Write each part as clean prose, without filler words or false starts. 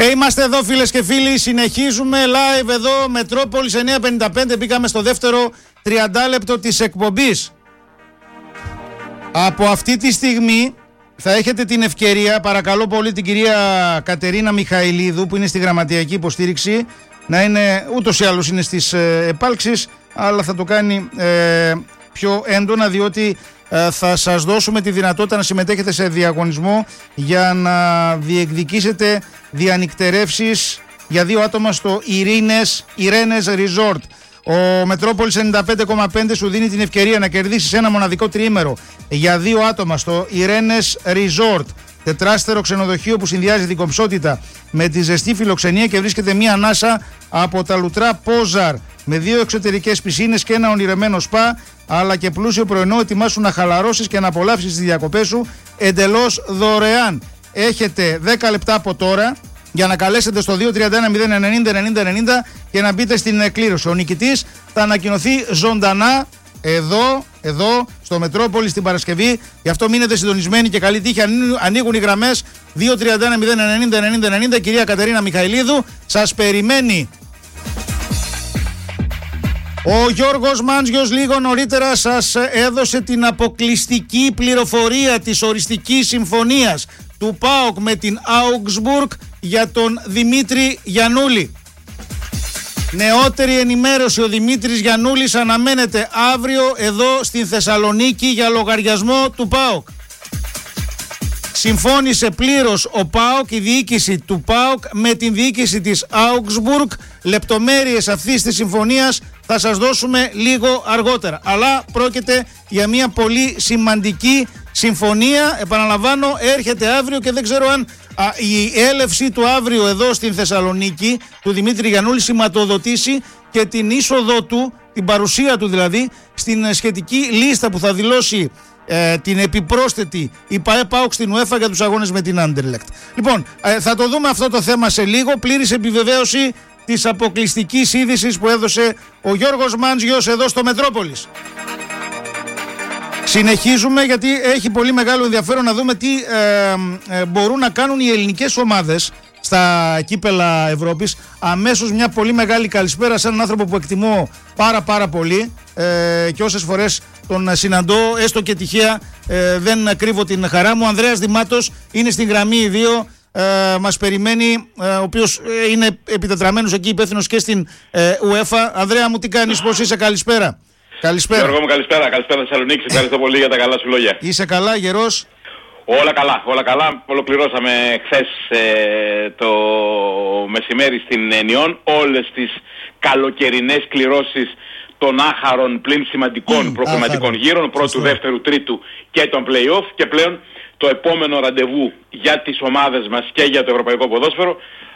Είμαστε εδώ φίλες και φίλοι, συνεχίζουμε live εδώ, Μετρόπολης 9:55, μπήκαμε στο δεύτερο 30 λεπτό της εκπομπής. Από αυτή τη στιγμή θα έχετε την ευκαιρία, παρακαλώ πολύ την κυρία Κατερίνα Μιχαηλίδου που είναι στη γραμματιακή υποστήριξη, να είναι, ούτως ή άλλως είναι στις επάλξεις, αλλά θα το κάνει πιο έντονα, διότι θα σας δώσουμε τη δυνατότητα να συμμετέχετε σε διαγωνισμό για να διεκδικήσετε διανυκτερεύσεις για 2 άτομα στο Ιρένες Resort. Ο Μετρόπολης 95,5 σου δίνει την ευκαιρία να κερδίσεις ένα μοναδικό τριήμερο για 2 άτομα στο Ιρένες Resort. Τετράστερο ξενοδοχείο που συνδυάζει την κομψότητα με τη ζεστή φιλοξενία και βρίσκεται μία ανάσα από τα λουτρά Πόζαρ με 2 εξωτερικές πισίνες και ένα ονειρεμένο σπα, αλλά και πλούσιο πρωινό. Ετοιμάσου να χαλαρώσεις και να απολαύσεις τις διακοπές σου εντελώς δωρεάν. Έχετε 10 λεπτά από τώρα για να καλέσετε στο 231-090-90-90 και να μπείτε στην εκκλήρωση. Ο νικητής θα ανακοινωθεί ζωντανά εδώ στο Μετρόπολη την Παρασκευή. Γι' αυτό μείνετε συντονισμένοι και καλή τύχη. Ανοίγουν οι γραμμές 231-090-90-90. Κυρία Κατερίνα Μιχαηλίδου σας περιμένει. Ο Γιώργος Μάντζιος λίγο νωρίτερα σας έδωσε την αποκλειστική πληροφορία της οριστικής συμφωνίας του ΠΑΟΚ με την Augsburg για τον Δημήτρη Γιαννούλη. Νεότερη ενημέρωση: ο Δημήτρης Γιαννούλης αναμένεται αύριο εδώ στην Θεσσαλονίκη για λογαριασμό του ΠΑΟΚ. Συμφώνησε πλήρως ο ΠΑΟΚ, η διοίκηση του ΠΑΟΚ με την διοίκηση της Augsburg. Λεπτομέρειες αυτής της συμφωνίας θα σας δώσουμε λίγο αργότερα. Αλλά πρόκειται για μια πολύ σημαντική συμφωνία. Επαναλαμβάνω, έρχεται αύριο και δεν ξέρω αν η έλευση του αύριο εδώ στην Θεσσαλονίκη του Δημήτρη Γιαννούλη σηματοδοτήσει και την είσοδο του, την παρουσία του δηλαδή, στην σχετική λίστα που θα δηλώσει την επιπρόσθετη η ΠΑΟΚ στην UEFA για τους αγώνες με την Άντερλεκτ. Λοιπόν, θα το δούμε αυτό το θέμα σε λίγο. Πλήρης επιβεβαίωση της αποκλειστικής είδησης που έδωσε ο Γιώργος Μάντζιος εδώ στο Μετρόπολης. Συνεχίζουμε γιατί έχει πολύ μεγάλο ενδιαφέρον να δούμε τι μπορούν να κάνουν οι ελληνικές ομάδες στα κύπελα Ευρώπης. Αμέσως μια πολύ μεγάλη καλησπέρα σε έναν άνθρωπο που εκτιμώ πάρα πολύ και όσες φορές τον συναντώ, έστω και τυχαία, δεν κρύβω την χαρά μου. Ο Ανδρέας Δημάτος είναι στην γραμμή 2. Μας περιμένει, ο οποίος είναι επιτετραμένος εκεί, υπεύθυνος και στην UEFA. Ανδρέα μου, τι κάνεις, πώς είσαι, καλησπέρα. Καλησπέρα. Γιώργο μου, καλησπέρα Θεσσαλονίκη, ευχαριστώ πολύ για τα καλά σου λόγια. Είσαι καλά, γερός? Όλα καλά. Ολοκληρώσαμε χθες το μεσημέρι στην Ενιών όλες τις καλοκαιρινές κληρώσεις των άχαρων πλην σημαντικών προκριματικών γύρων, πρώτου, δεύτερου, τρίτου και των play-off, και πλέον το επόμενο ραντεβού για τις ομάδες μας και για το ευρωπαϊκό ποδόσφαιρο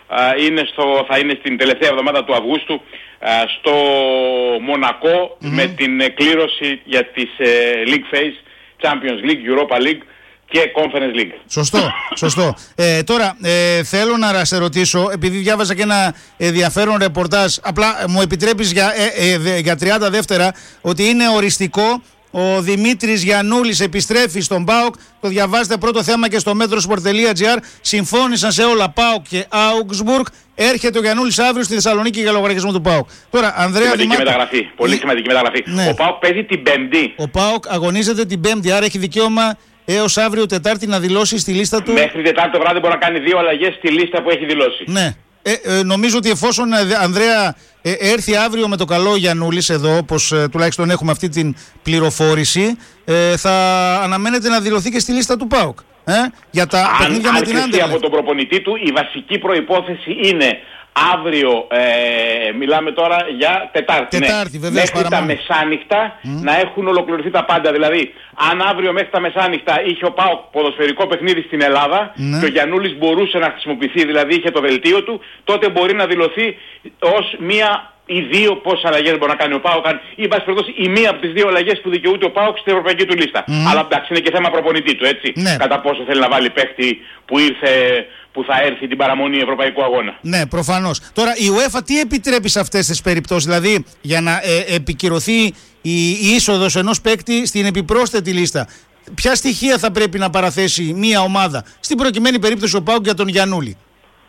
θα είναι στην τελευταία εβδομάδα του Αυγούστου στο Μονακό με την κλήρωση για τις League Phase, Champions League, Europa League και Conference League. Σωστό. Τώρα θέλω να σε ρωτήσω, επειδή διάβαζα και ένα ενδιαφέρον ρεπορτάζ, απλά μου επιτρέπεις για 30 δεύτερα, ότι είναι οριστικό. Ο Δημήτρης Γιαννούλης επιστρέφει στον ΠΑΟΚ. Το διαβάζετε πρώτο θέμα και στο metrosport.gr. Συμφώνησαν σε όλα ΠΑΟΚ και Augsburg. Έρχεται ο Γιαννούλης αύριο στη Θεσσαλονίκη για λογαριασμό του ΠΑΟΚ. Τώρα, Ανδρέα σημαντική μεταγραφή. Πολύ σημαντική μεταγραφή. Ναι. Ο ΠΑΟΚ παίζει την Πέμπτη. Ο ΠΑΟΚ αγωνίζεται την Πέμπτη, άρα έχει δικαίωμα έως αύριο Τετάρτη να δηλώσει στη λίστα του. Μέχρι Τετάρτη το βράδυ μπορεί να κάνει 2 αλλαγές στη λίστα που έχει δηλώσει. Ναι. Νομίζω ότι εφόσον, Ανδρέα, έρθει αύριο με το καλό Γιαννούλης εδώ, όπως τουλάχιστον έχουμε αυτή την πληροφόρηση, θα αναμένεται να δηλωθεί και στη λίστα του ΠΑΟΚ για τα παιχνίδια με την Άντερλεκτ. Από τον προπονητή του, η βασική προϋπόθεση είναι αύριο, μιλάμε τώρα για Τετάρτη, βεβαίως, μέχρι τα μεσάνυχτα να έχουν ολοκληρωθεί τα πάντα. Δηλαδή, αν αύριο μέχρι τα μεσάνυχτα είχε ο ΠΑΟΚ ποδοσφαιρικό παιχνίδι στην Ελλάδα και ο Γιαννούλης μπορούσε να χρησιμοποιηθεί, δηλαδή είχε το δελτίο του, τότε μπορεί να δηλωθεί ως μία ή 2 πόσες αλλαγές μπορεί να κάνει ο ΠΑΟΚ, ή πάση περιπτώσει η μία από τις 2 αλλαγές που δικαιούται ο ΠΑΟΚ στην ευρωπαϊκή του λίστα. Αλλά εντάξει, είναι και θέμα προπονητή του, έτσι. Κατά πόσο θέλει να βάλει παίχτη που θα έρθει την παραμονή ευρωπαϊκού αγώνα. Ναι, προφανώς. Τώρα η UEFA τι επιτρέπει σε αυτές τις περιπτώσεις, δηλαδή για να επικυρωθεί η είσοδος ενός παίκτη στην επιπρόσθετη λίστα? Ποια στοιχεία θα πρέπει να παραθέσει μία ομάδα, στην προκειμένη περίπτωση ο ΠΑΟΚ για τον Γιαννούλη?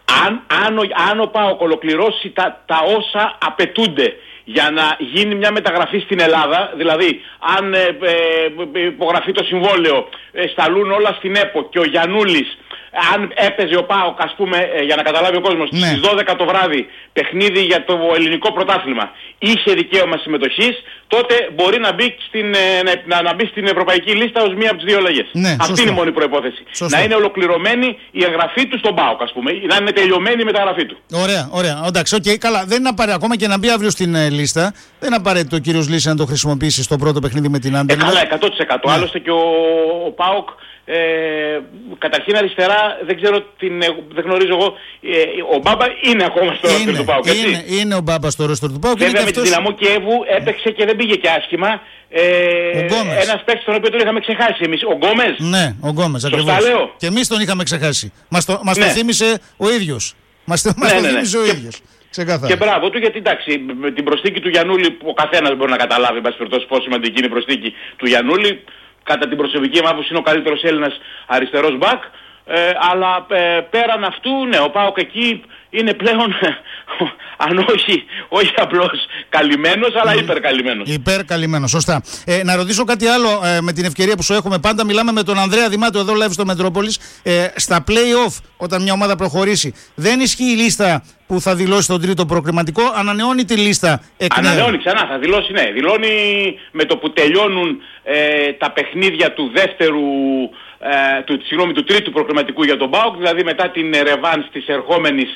Αν ο ΠΑΟΚ ολοκληρώσει τα όσα απαιτούνται για να γίνει μια μεταγραφή στην Ελλάδα, δηλαδή αν υπογραφεί το συμβόλαιο, σταλούν όλα στην ΕΠΟ και ο Γιαννούλης, αν έπαιζε ο ΠΑΟΚ, ας πούμε, για να καταλάβει ο κόσμος, στις 12 το βράδυ παιχνίδι για το ελληνικό πρωτάθλημα, είχε δικαίωμα συμμετοχής, τότε μπορεί να μπει στην ευρωπαϊκή λίστα ως μία από τις δύο αλλαγές. Ναι, αυτή είναι η μόνη προϋπόθεση. Σωστό. Να είναι ολοκληρωμένη η εγγραφή του στον ΠΑΟΚ, ας πούμε, να είναι τελειωμένη η μεταγραφή του. Ωραία. Εντάξει, καλά. Δεν είναι απαραίτητο ακόμα και να μπει αύριο στην λίστα. Δεν είναι απαραίτητο ο κύριος Λύση να το χρησιμοποιήσει στο πρώτο παιχνίδι με την Άντερλεχτ. Καλά, 100%. Ναι. Άλλωστε και ο ΠΑΟΚ. Καταρχήν αριστερά δεν γνωρίζω εγώ, ο Μπάμπα είναι ακόμα στο ρόστερ του ΠΑΟΚ. Είναι ο Μπάμπα στο ρόστερ του ΠΑΟΚ. Βέβαια με τη Δυναμό Κιέβου έπαιξε και δεν πήγε και άσχημα. Ένας παίκτης τον οποίο τον είχαμε ξεχάσει εμείς, ο Γκόμες. Ναι, ο Γκόμες ακριβώς. Και εμείς τον είχαμε ξεχάσει. Μας το θύμισε ο ίδιος. Μας το θύμισε ο ίδιος. Ξεκάθαρα. Και μπράβο του, γιατί εντάξει, με την προσθήκη του Γιαννούλη, ο καθένας μπορεί να καταλάβει πόσο σημαντική είναι η προσθήκη του Γιαννούλη. Κατά την προσωπική μου άποψη είναι ο καλύτερος Έλληνας αριστερός μπακ, αλλά πέραν αυτού, ναι, ο ΠΑΟΚ εκεί είναι πλέον, αν όχι απλώς καλυμμένος, αλλά υπερκαλυμμένος. Υπερκαλυμμένος, σωστά. Να ρωτήσω κάτι άλλο με την ευκαιρία που σου έχουμε πάντα. Μιλάμε με τον Ανδρέα Δημάτου εδώ live στο Μετρόπολης. Στα play-off, όταν μια ομάδα προχωρήσει, δεν ισχύει η λίστα που θα δηλώσει τον τρίτο προκριματικό, ανανεώνει τη λίστα εκ νέου. Ανανεώνει ξανά, θα δηλώσει, ναι. Δηλώνει με το που τελειώνουν τα παιχνίδια του του τρίτου προκριματικού για τον ΠΑΟΚ, δηλαδή μετά την ρεβάνς της ερχόμενης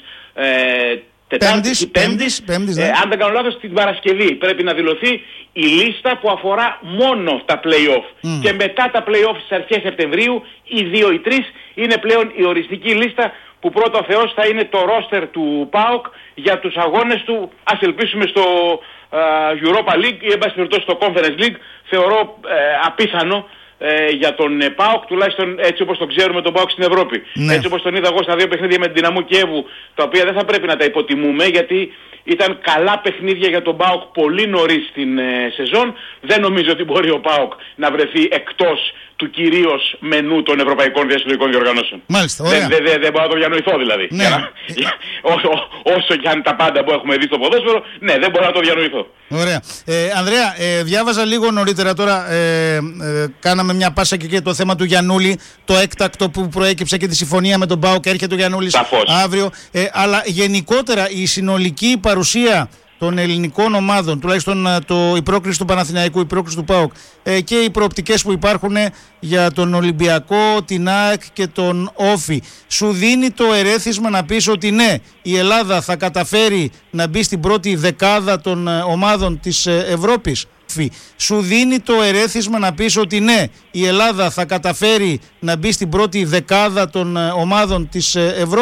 Πέμπτης, ναι. Αν δεν κάνω λάθος, την Παρασκευή πρέπει να δηλωθεί η λίστα που αφορά μόνο τα play-off. Και μετά τα play-off στις αρχές Σεπτεμβρίου, οι 2 ή 3 είναι πλέον η οριστική λίστα που πρώτο Θεός θα είναι το ρόστερ του ΠΑΟΚ για τους αγώνες του, ας ελπίσουμε στο Europa League ή εν πάση περιπτώσει στο Conference League. Θεωρώ απίθανο για τον ΠΑΟΚ, τουλάχιστον έτσι όπως τον ξέρουμε τον ΠΑΟΚ στην Ευρώπη. Ναι. Έτσι όπως τον είδα εγώ στα 2 παιχνίδια με την Δυναμό Κιέβου, τα οποία δεν θα πρέπει να τα υποτιμούμε, γιατί ήταν καλά παιχνίδια για τον ΠΑΟΚ πολύ νωρίς στην σεζόν. Δεν νομίζω ότι μπορεί ο ΠΑΟΚ να βρεθεί εκτός του κυρίως μενού των ευρωπαϊκών διασυλλογικών διοργανώσεων. Μάλιστα, ωραία. Δεν μπορώ να το διανοηθώ δηλαδή. Ναι. Όσο και αν τα πάντα που έχουμε δει στο ποδόσφαιρο, ναι, δεν μπορώ να το διανοηθώ. Ωραία. Ανδρέα, διάβαζα λίγο νωρίτερα τώρα, κάναμε μια πάσα και για το θέμα του Γιαννούλη, το έκτακτο που προέκυψε και τη συμφωνία με τον ΠΑΟΚ, έρχεται ο Γιαννούλης αύριο. Αλλά γενικότερα η συνολική παρουσία των ελληνικών ομάδων, τουλάχιστον η πρόκριση του Παναθηναϊκού, η πρόκριση του ΠΑΟΚ και οι προοπτικές που υπάρχουν για τον Ολυμπιακό, την ΑΕΚ και τον Όφη, σου δίνει το ερέθισμα να πεις ότι ναι, η Ελλάδα θα καταφέρει να μπει στην πρώτη δεκάδα των ομάδων της Ευρώπης? Σου δίνει το ερέθισμα να πεις ότι ναι, η Ελλάδα θα καταφέρει να μπει στην πρώτη δεκάδα των ομάδων της Ευρώπης?